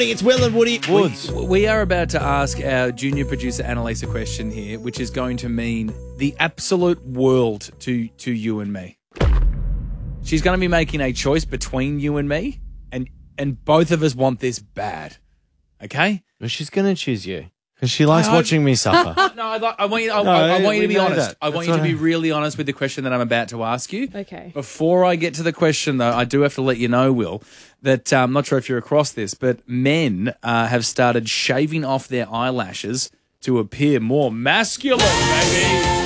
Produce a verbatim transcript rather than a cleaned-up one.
It's Will and Woody. Woods. We, we are about to ask our junior producer Annalise a question here, which is going to mean the absolute world to to you and me. She's going to be making a choice between you and me, and and both of us want this bad. Okay? Well, she's going to choose you because she likes I- watching me suffer. No, I, I want you. I, No, I, I want you we to be know honest. that. I want That's you to what be I- really honest with the question that I'm about to ask you. Okay. Before I get to the question, though, I do have to let you know, Will, that uh, I'm not sure if you're across this, but men uh, have started shaving off their eyelashes to appear more masculine, baby.